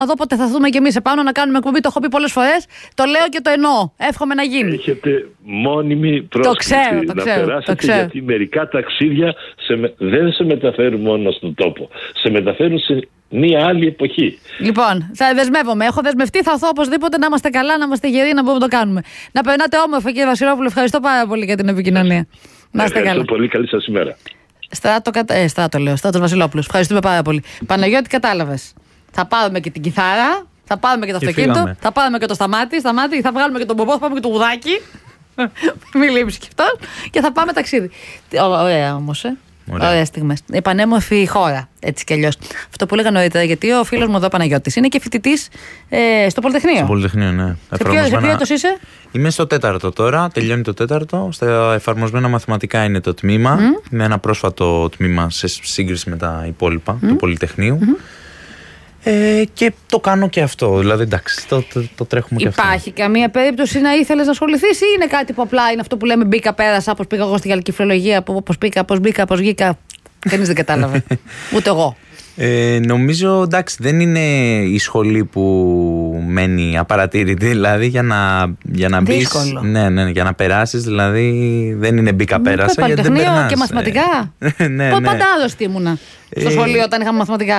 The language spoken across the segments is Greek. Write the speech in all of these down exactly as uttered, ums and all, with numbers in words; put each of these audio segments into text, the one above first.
Να δω πότε θα δούμε κι εμείς επάνω να κάνουμε εκπομπή. Το έχω πει πολλές φορές. Το λέω και το εννοώ. Εύχομαι να γίνει. Έχετε μόνιμη πρόσκληση το ξέρω, το να ξέρω, περάσετε, το ξέρω. γιατί μερικά ταξίδια σε, δεν σε μεταφέρουν μόνο στον τόπο. Σε μεταφέρουν σε μία άλλη εποχή. Λοιπόν, θα δεσμεύομαι. Έχω δεσμευτεί. Θα έρθω οπωσδήποτε να είμαστε καλά, να είμαστε γεροί, να μπορούμε να το κάνουμε. Να περνάτε όμορφα, κύριε Βασιλόπουλο. Ευχαριστώ πάρα πολύ για την επικοινωνία. Να είστε καλά. Πολύ καλή σας ημέρα. Στράτο, ε, στράτο λέω. Στράτο Βασιλόπουλο. Ευχαριστούμε πάρα πολύ. Παναγιώτη, κατάλαβες. Θα πάρουμε και την κιθάρα, θα πάρουμε και το και αυτοκίνητο, φύγαμε. θα πάρουμε και το σταμάτη, σταμάτη, θα βγάλουμε και τον μπομπό, θα πάρουμε και το γουδάκι. Μην λείψει κι αυτό. Και θα πάμε ταξίδι. Ωραία όμως, ε. Ωραία. Ωραία στιγμές. Η πανέμορφη χώρα, έτσι κι αλλιώς. Αυτό που έλεγα νωρίτερα, γιατί ο φίλος μου εδώ Παναγιώτης είναι και φοιτητής ε, στο Πολυτεχνείο. Στο Πολυτεχνείο, ναι. Σε ποιο, σε ποιο έτος είσαι? Είμαι στο τέταρτο τώρα, τελειώνει το τέταρτο. Στα εφαρμοσμένα μαθηματικά είναι το τμήμα. Mm. Είναι ένα πρόσφατο τμήμα σε σύγκριση με τα υπόλοιπα mm. του Πολυτεχνείου. Mm-hmm. Ε, και το κάνω και αυτό. Δηλαδή, εντάξει, το, το, το τρέχουμε και αυτό. Υπάρχει καμία περίπτωση να ήθελες να ασχοληθείς ή είναι κάτι που απλά είναι αυτό που λέμε μπήκα, πέρασα, όπως πήγα εγώ στη γαλλική φιλολογία, πώς πήγα, πώς μπήκα, πώς βγήκα. Κανείς δεν κατάλαβε. Ούτε εγώ. Ε, νομίζω, εντάξει, δεν είναι η σχολή που μένει απαρατήρητη, δηλαδή για να, για να μπεις. Ναι, ναι, για να περάσεις, δηλαδή δεν είναι μπήκα, πέρασα. Γιατί δεν περνάς. Και μαθηματικά. ναι, ναι. Πάντα άρρωστη ήμουνα στο ε... σχολείο όταν είχαμε μαθηματικά.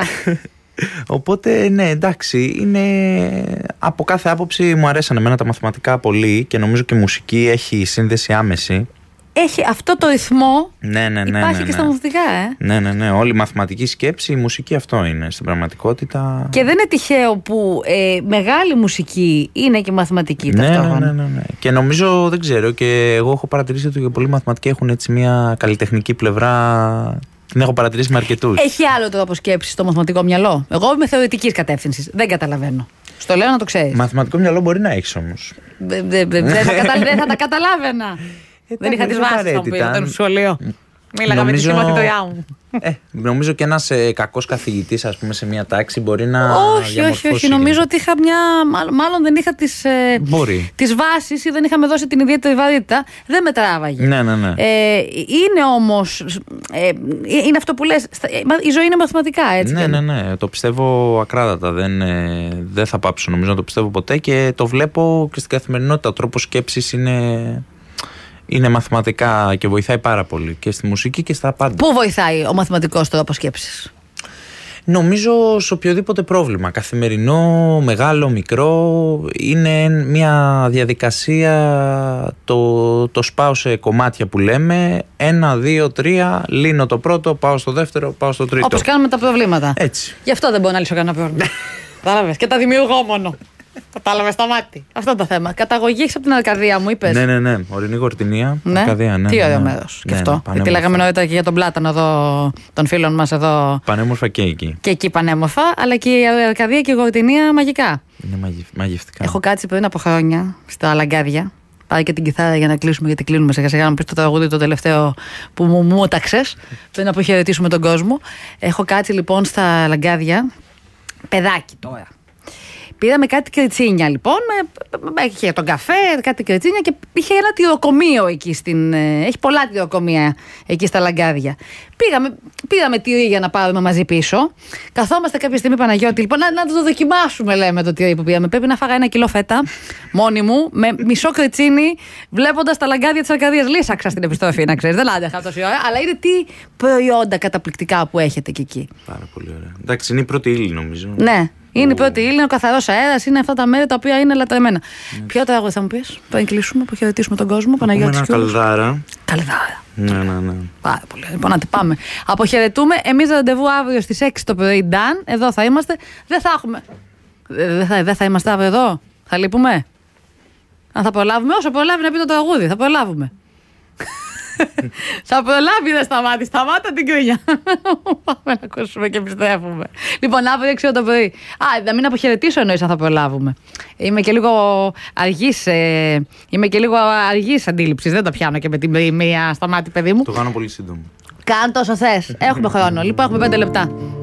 Οπότε, ναι, εντάξει, είναι από κάθε άποψη μου αρέσαν εμένα τα μαθηματικά πολύ και νομίζω και η μουσική έχει σύνδεση άμεση. Έχει αυτό το ρυθμό. Ναι, ναι, ναι. Υπάρχει ναι, ναι. και στα μαθηματικά, ε. Ναι, ναι, ναι. Όλη η μαθηματική σκέψη, η μουσική αυτό είναι στην πραγματικότητα. Και δεν είναι τυχαίο που ε, μεγάλη μουσική είναι και μαθηματική ναι, ταυτόχρονα. Ναι, ναι, ναι, ναι. Και νομίζω, δεν ξέρω, και εγώ έχω παρατηρήσει ότι και πολλοί μαθηματικοί έχουν έτσι μια καλλιτεχνική πλευρά. Την έχω παρατηρήσει με αρκετούς. Έχει άλλο τρόπο σκέψη στο μαθηματικό μυαλό. Εγώ είμαι θεωρητικής κατεύθυνσης. Δεν καταλαβαίνω. Στο λέω να το ξέρεις. Μαθηματικό μυαλό μπορεί να έχεις όμως. Δεν δε, δε, δε θα, θα τα καταλάβαινα. Ε, δεν είχα τις βάσεις στο σχολείο. Μίλαγα νομίζω... με τη συμμαθητωριά μου. Ε, νομίζω και ένας ε, κακός καθηγητής, ας πούμε, σε μια τάξη μπορεί να. Όχι, όχι, όχι. Νομίζω ότι είχα μια. Μάλλον δεν είχα τις, ε, τις βάσεις ή δεν είχαμε δώσει την ιδιαίτερη βαρύτητα. Δεν με τράβαγε. Ναι, ναι, ναι. Ε, είναι όμως. Ε, είναι αυτό που λες. Η ζωή είναι μαθηματικά, έτσι. Ναι, ναι, ναι. Το πιστεύω ακράδαντα. Δεν, ε, δεν θα πάψω νομίζω να το πιστεύω ποτέ και το βλέπω και στην καθημερινότητα. Ο τρόπος σκέψης είναι. Είναι μαθηματικά και βοηθάει πάρα πολύ και στη μουσική και στα πάντα. Πού βοηθάει ο μαθηματικός τρόπος σκέψης? Νομίζω σε οποιοδήποτε πρόβλημα, καθημερινό, μεγάλο, μικρό, είναι μια διαδικασία, το, το σπάω σε κομμάτια που λέμε, ένα, δύο, τρία, λύνω το πρώτο, πάω στο δεύτερο, πάω στο τρίτο. Όπως κάνουμε τα προβλήματα. Έτσι. Γι' αυτό δεν μπορώ να λύσω κανένα πρόβλημα. Κατάλαβες, και τα δημιουργώ μόνο. Κατάλαβες τα μάτι. Αυτό είναι το θέμα. Καταγωγή έχεις από την Αρκαδία, μου είπες. Ναι, ναι, ναι. Ορεινή Γορτινία. Ναι. Αρκαδία, ναι. Τι ωραίο ναι, μέρος. Ναι, και αυτό. ναι, Γιατί λέγαμε νωρίτερα και για τον Πλάτανο εδώ, των φίλων μας εδώ. Πανέμορφα και εκεί. Και εκεί πανέμορφα, αλλά και η Αρκαδία και η Γορτινία μαγικά. Είναι μαγευ... μαγευτικά. Έχω κάτσει πριν από χρόνια στα Λαγκάδια. Πάρε και την κιθάρα για να κλείσουμε, γιατί κλείνουμε σιγά σιγά. Να πει το τραγούδι το τελευταίο που μου μούταξες πριν αποχαιρετήσουμε τον κόσμο. Έχω κάτσει λοιπόν στα Λαγκάδια. Παιδάκι τώρα. Πήραμε κάτι κριτσίνια λοιπόν, είχε τον καφέ, κάτι κριτσίνια και είχε ένα τυροκομείο εκεί στην. Έχει πολλά τυροκομεία εκεί στα Λαγκάδια. Πήγαμε, πήραμε τυρί για να πάρουμε μαζί πίσω. Καθόμαστε κάποια στιγμή, Παναγιώτη, λοιπόν, να, να το δοκιμάσουμε, λέμε το τυρί που πήραμε. Πρέπει να φάγα ένα κιλό φέτα μόνη μου, με μισό κριτσίνι, βλέποντας τα Λαγκάδια της Αρκαδίας. Λύσαξα στην επιστροφή, να ξέρεις. Δεν άντεχα τόση ώρα, αλλά είναι τι προϊόντα καταπληκτικά που έχετε και εκεί. Πάρα πολύ ωραία. Εντάξει, είναι η πρώτη ύλη, νομίζω. Ναι. Είναι η πρώτη ύλη, είναι ο καθαρός αέρας, είναι αυτά τα μέρη τα οποία είναι λατρεμένα. Mm. Ποιο τραγούδι θα μου πεις, πριν κλείσουμε, που χαιρετήσουμε τον κόσμο, Παναγιώτη. Ένα Καλδάρα. Καλδάρα. Ναι, ναι, ναι. Πάρα πολύ. Λοιπόν, να την πάμε. Αποχαιρετούμε. Εμείς ραντεβού αύριο στις έξι το πρωί, Νταν. Εδώ θα είμαστε. Δεν θα έχουμε. Δεν θα, δεν θα είμαστε αύριο εδώ. Θα λείπουμε. Αν θα προλάβουμε, όσο προλάβει να πει το τραγούδι, θα προλάβουμε. Θα προλάβει, δεν σταμάτη. Σταμάτα την κρίνια. Πάμε να ακούσουμε και επιστρέφουμε. Λοιπόν, αύριο έξι το πρωί. Α, να μην αποχαιρετήσω εννοείς αν θα προλάβουμε. Είμαι και λίγο αργής. Ε, είμαι και λίγο αργής αντίληψης. Δεν το πιάνω και με την μία σταμάτη, παιδί μου. Το κάνω πολύ σύντομο. Κάν τόσο θες. Έχουμε χρόνο. Λοιπόν, έχουμε πέντε λεπτά.